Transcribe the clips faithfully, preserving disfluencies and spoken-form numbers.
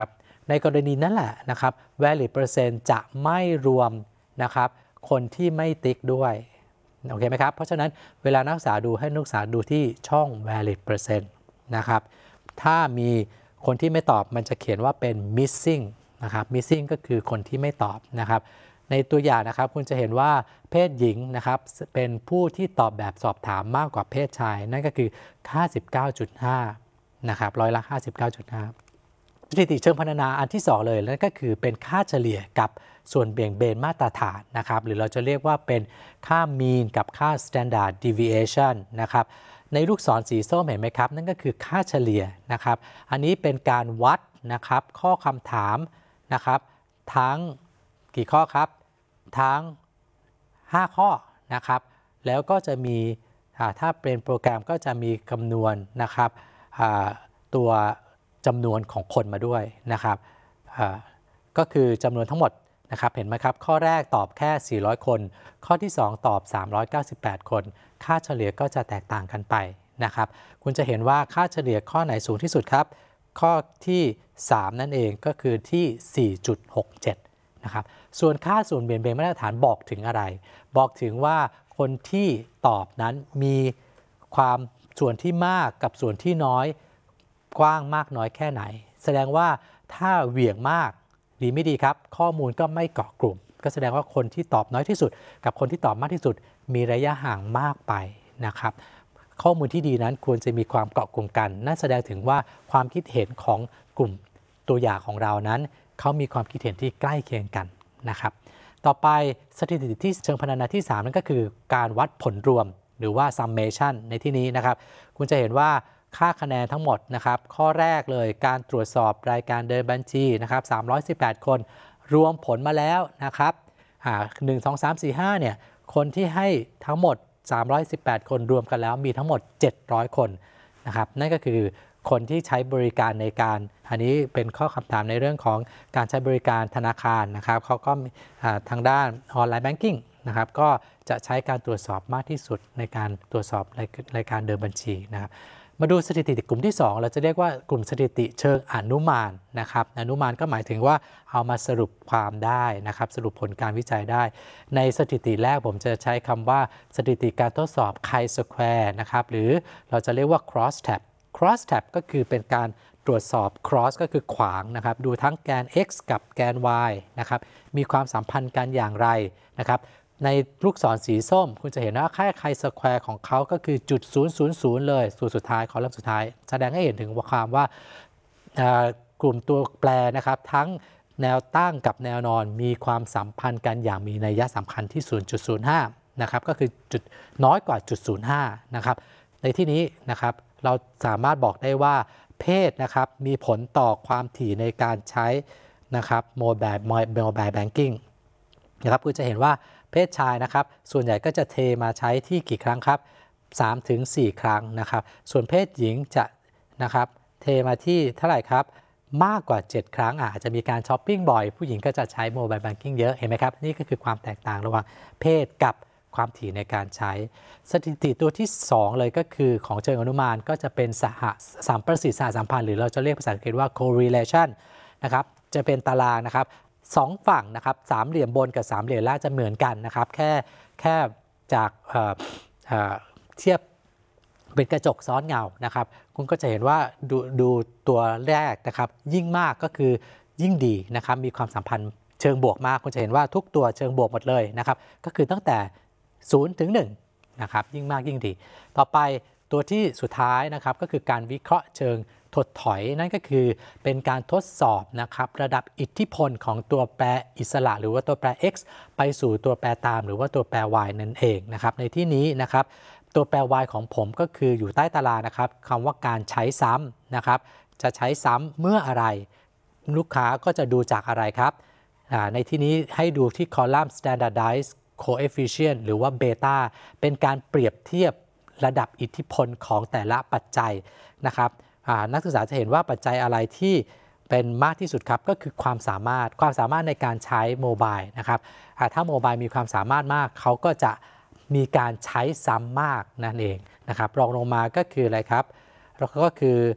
ในกรณีนั้นแหละนะครับ valid percent จะไม่รวมนะครับคนที่ไม่ติ๊กด้วยโอเคไหมครับเพราะฉะนั้นเวลานักศึกษาดูให้นักศึกษาดูที่ช่อง valid percent นะครับถ้ามีคนที่ไม่ตอบมันจะเขียนว่าเป็น missing นะครับ missing ก็คือคนที่ไม่ตอบนะครับในตัวอย่างนะครับคุณจะเห็นว่าเพศหญิงนะครับเป็นผู้ที่ตอบแบบสอบถามมากกว่าเพศชายนั่นก็คือ ห้าสิบเก้าจุดห้า นะครับร้อยละ ห้าสิบเก้าจุดห้า สถิติเชิงพรรณนาอันที่สองเลยนั่นก็คือเป็นค่าเฉลี่ยกับส่วนเบี่ยงเบนมาตรฐานนะครับหรือเราจะเรียกว่าเป็นค่า mean กับค่า standard deviation นะครับในลูกศรสีส้มเห็นไหมครับนั่นก็คือค่าเฉลี่ยนะครับอันนี้เป็นการวัดนะครับข้อคำถามนะครับทั้งกี่ข้อครับทั้งห้าข้อนะครับแล้วก็จะมีถ้าเป็นโปรแกรมก็จะมีคำนวณนะครับตัวจำนวนของคนมาด้วยนะครับก็คือจำนวนทั้งหมดนะครับเห็นไหมครับข้อแรกตอบแค่สี่ร้อยคนข้อที่สองตอบสามร้อยเก้าสิบแปดคนค่าเฉลี่ยก็จะแตกต่างกันไปนะครับคุณจะเห็นว่าค่าเฉลี่ยข้อไหนสูงที่สุดครับข้อที่สามนั่นเองก็คือที่ สี่จุดหกเจ็ด นะครับส่วนค่าส่วนเบี่ยงเบนมาตรฐานบอกถึงอะไรบอกถึงว่าคนที่ตอบนั้นมีความส่วนที่มากกับส่วนที่น้อยกว้างมากน้อยแค่ไหนแสดงว่าถ้าเหวี่ยงมากดีไม่ดีครับข้อมูลก็ไม่เกาะกลุ่มก็แสดงว่าคนที่ตอบน้อยที่สุดกับคนที่ตอบมากที่สุดมีระยะห่างมากไปนะครับข้อมูลที่ดีนั้นควรจะมีความเกาะกลุ่มกันนั่นแสดงถึงว่าความคิดเห็นของกลุ่มตัวอย่างของเรานั้นเขามีความคิดเห็นที่ใกล้เคียงกันนะครับต่อไปสถิติที่เชิงพรรณนาที่สามนั่นก็คือการวัดผลรวมหรือว่า summation ในที่นี้นะครับคุณจะเห็นว่าค่าคะแนนทั้งหมดนะครับข้อแรกเลยการตรวจสอบรายการเดินบัญชีนะครับสามร้อยสิบแปดคนรวมผลมาแล้วนะครับหนึ่ง สอง สาม สี่ ห้าเนี่ยคนที่ให้ทั้งหมดสามร้อยสิบแปดคนรวมกันแล้วมีทั้งหมดเจ็ดร้อยคนนะครับนั่นก็คือคนที่ใช้บริการในการอันนี้เป็นข้อคำถามในเรื่องของการใช้บริการธนาคารนะครับเขาก็ทางด้านออนไลน์แบงกิ้งนะครับก็จะใช้การตรวจสอบมากที่สุดในการตรวจสอบรายการเดินบัญชีนะครับมาดูสถิติกลุ่มที่สองเราจะเรียกว่ากลุ่มสถิติเชิงอนุมานนะครับอนุมานก็หมายถึงว่าเอามาสรุปความได้นะครับสรุปผลการวิจัยได้ในสถิติแรกผมจะใช้คำว่าสถิติการทดสอบ chi-square นะครับหรือเราจะเรียกว่า cross tab cross tab ก็คือเป็นการตรวจสอบ cross ก็คือขวางนะครับดูทั้งแกน x กับแกน y นะครับมีความสัมพันธ์กันอย่างไรนะครับในลูกศรสีส้มคุณจะเห็นว่าค่าไคสแควร์ของเขาก็คือจุดศูนย์ ศูนย์ ศูนย์เลยสูตรสุดท้ายคอลัมน์สุดท้ายแสดงให้เห็นถึงความว่ากลุ่มตัวแปรนะครับทั้งแนวตั้งกับแนวนอนมีความสัมพันธ์กันอย่างมีนัยสำคัญที่ ศูนย์จุดศูนย์ห้า นะครับก็คือจุดน้อยกว่าจุดศูนย์ห้านะครับในที่นี้นะครับเราสามารถบอกได้ว่าเพศนะครับมีผลต่อความถี่ในการใช้นะครับโมบายโมบายแบงกิ้งนะครับคุณจะเห็นว่าเพศชายนะครับส่วนใหญ่ก็จะเทมาใช้ที่กี่ครั้งครับ สามถึงสี่ ครั้งนะครับส่วนเพศหญิงจะนะครับเทมาที่เท่าไหร่ครับมากกว่าเจ็ดครั้งอาจจะมีการช้อปปิ้งบ่อยผู้หญิงก็จะใช้โมบายแบงกิ้งเยอะเห็นไหมครับนี่ก็คือความแตกต่างระหว่างเพศกับความถี่ในการใช้สถิติตัวที่สองเลยก็คือของเชิงอนุมานก็จะเป็นสหสัมประสิทธิสหสัมพันธ์หรือเราจะเรียกภาษาอังกฤษว่า correlation นะครับจะเป็นตารางนะครับสองฝั่งนะครับสามเหลี่ยมบนกับสามเหลี่ยมล่างจะเหมือนกันนะครับแค่แค่จากเอ่อเอ่อเทียบเป็นกระจกซ้อนเงานะครับคุณก็จะเห็นว่าดูดูตัวแรกนะครับยิ่งมากก็คือยิ่งดีนะครับมีความสัมพันธ์เชิงบวกมากคุณจะเห็นว่าทุกตัวเชิงบวกหมดเลยนะครับก็คือตั้งแต่ศูนย์ถึงหนึ่งนะครับยิ่งมากยิ่งดีต่อไปตัวที่สุดท้ายนะครับก็คือการวิเคราะห์เชิงถดถอยนั่นก็คือเป็นการทดสอบนะครับระดับอิทธิพลของตัวแปรอิสระหรือว่าตัวแปร x ไปสู่ตัวแปรตามหรือว่าตัวแปร y นั่นเองนะครับในที่นี้นะครับตัวแปร y ของผมก็คืออยู่ใต้ตารางนะครับคำว่าการใช้ซ้ำนะครับจะใช้ซ้ำเมื่ออะไรลูกค้าก็จะดูจากอะไรครับในที่นี้ให้ดูที่คอลัมน์ standardized coefficient หรือว่าเบต้าเป็นการเปรียบเทียบระดับอิทธิพลของแต่ละปัจจัยนะครับนักศึกษาจะเห็นว่าปัจจัยอะไรที่เป็นมากที่สุดครับก็คือความสามารถความสามารถในการใช้โมบายนะครับถ้าโมบายมีความสามารถมากเขาก็จะมีการใช้ซ้ำมากนั่นเองนะครับรองลงมาก็คืออะไรครับแล้วก็คือ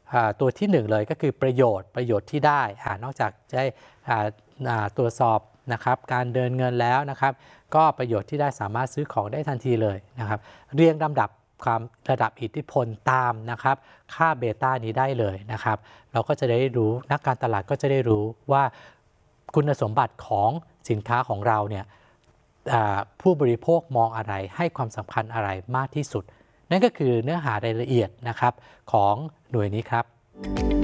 ตัวที่หนึ่งเลยก็คือประโยชน์ประโยชน์ที่ได้นอกจากได้ตรวจสอบนะครับการเดินเงินแล้วนะครับก็ประโยชน์ที่ได้สามารถซื้อของได้ทันทีเลยนะครับเรียงลำดับความระดับอิทธิพลตามนะครับค่าเบต้านี้ได้เลยนะครับเราก็จะได้รู้นักการตลาดก็จะได้รู้ว่าคุณสมบัติของสินค้าของเราเนี่ยผู้บริโภคมองอะไรให้ความสำคัญอะไรมากที่สุดนั่นก็คือเนื้อหารายละเอียดนะครับของหน่วยนี้ครับ